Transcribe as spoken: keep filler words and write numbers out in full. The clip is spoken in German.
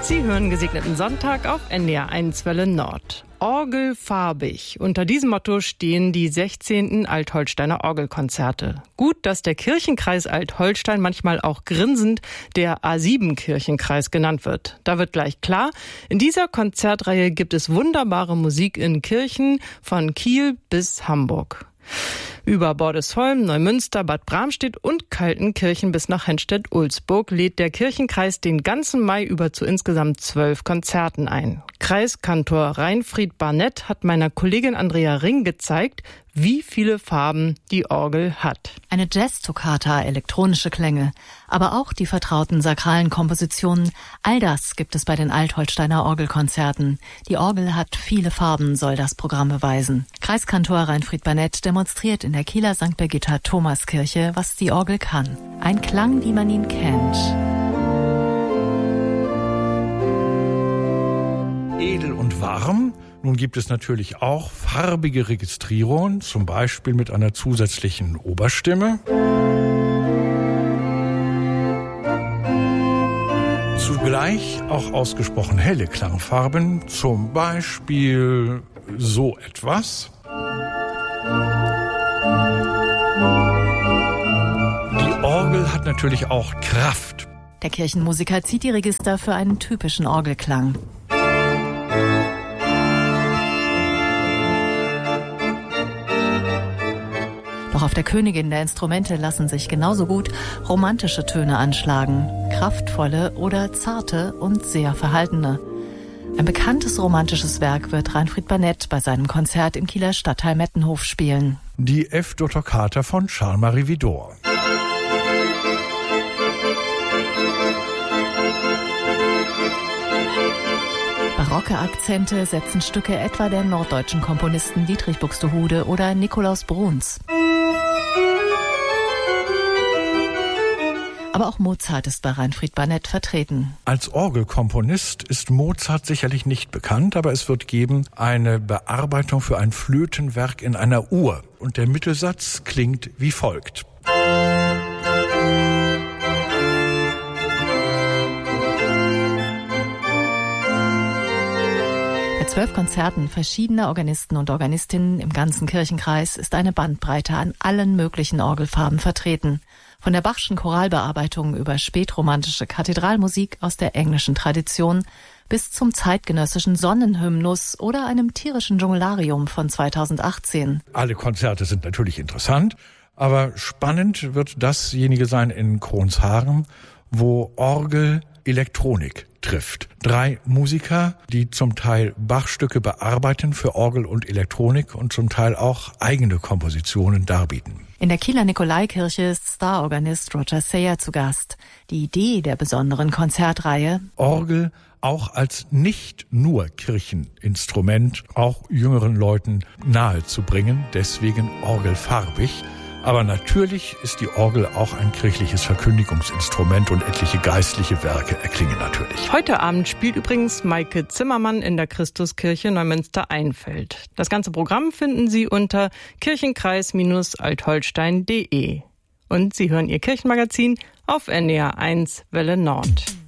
Sie hören gesegneten Sonntag auf N D R eins Welle Nord. Orgelfarbig. Unter diesem Motto stehen die sechzehnten Altholsteiner Orgelkonzerte. Gut, dass der Kirchenkreis Alt-Holstein manchmal auch grinsend der A sieben Kirchenkreis genannt wird. Da wird gleich klar, in dieser Konzertreihe gibt es wunderbare Musik in Kirchen von Kiel bis Hamburg. Über Bordesholm, Neumünster, Bad Bramstedt und Kaltenkirchen bis nach Henstedt-Ulzburg lädt der Kirchenkreis den ganzen Mai über zu insgesamt zwölf Konzerten ein. Kreiskantor Reinfried Barnett hat meiner Kollegin Andrea Ring gezeigt, wie viele Farben die Orgel hat. Eine Jazz-Toccata, elektronische Klänge, aber auch die vertrauten sakralen Kompositionen. All das gibt es bei den Altholsteiner Orgelkonzerten. Die Orgel hat viele Farben, soll das Programm beweisen. Kreiskantor Reinfried Barnett demonstriert in der Kieler Sankt Birgitta Thomaskirche, was die Orgel kann. Ein Klang, wie man ihn kennt. Edel und warm. Nun gibt es natürlich auch farbige Registrierungen, zum Beispiel mit einer zusätzlichen Oberstimme. Zugleich auch ausgesprochen helle Klangfarben, zum Beispiel so etwas. Die Orgel hat natürlich auch Kraft. Der Kirchenmusiker zieht die Register für einen typischen Orgelklang. Doch auf der Königin der Instrumente lassen sich genauso gut romantische Töne anschlagen, kraftvolle oder zarte und sehr verhaltene. Ein bekanntes romantisches Werk wird Reinfried Barnett bei seinem Konzert im Kieler Stadtteil Mettenhof spielen. Die F-Dur-Toccata von Charles-Marie Widor. Barocke Akzente setzen Stücke etwa der norddeutschen Komponisten Dietrich Buxtehude oder Nikolaus Bruns. Aber auch Mozart ist bei Reinfried Barnett vertreten. Als Orgelkomponist ist Mozart sicherlich nicht bekannt, aber es wird geben eine Bearbeitung für ein Flötenwerk in einer Uhr. Und der Mittelsatz klingt wie folgt. Bei zwölf Konzerten verschiedener Organisten und Organistinnen im ganzen Kirchenkreis ist eine Bandbreite an allen möglichen Orgelfarben vertreten. Von der Bachschen Choralbearbeitung über spätromantische Kathedralmusik aus der englischen Tradition bis zum zeitgenössischen Sonnenhymnus oder einem tierischen Jonglarium von zweitausendachtzehn. Alle Konzerte sind natürlich interessant, aber spannend wird dasjenige sein in Kronshaaren, wo Orgel Elektronik trifft. Drei Musiker, die zum Teil Bachstücke bearbeiten für Orgel und Elektronik und zum Teil auch eigene Kompositionen darbieten. In der Kieler Nikolaikirche ist Starorganist Roger Sayer zu Gast. Die Idee der besonderen Konzertreihe: Orgel auch als nicht nur Kircheninstrument auch jüngeren Leuten nahezubringen, deswegen orgelfarbig. Aber natürlich ist die Orgel auch ein kirchliches Verkündigungsinstrument und etliche geistliche Werke erklingen natürlich. Heute Abend spielt übrigens Maike Zimmermann in der Christuskirche Neumünster-Einfeld. Das ganze Programm finden Sie unter kirchenkreis Altholstein punkt de. Und Sie hören Ihr Kirchenmagazin auf N D R eins Welle Nord.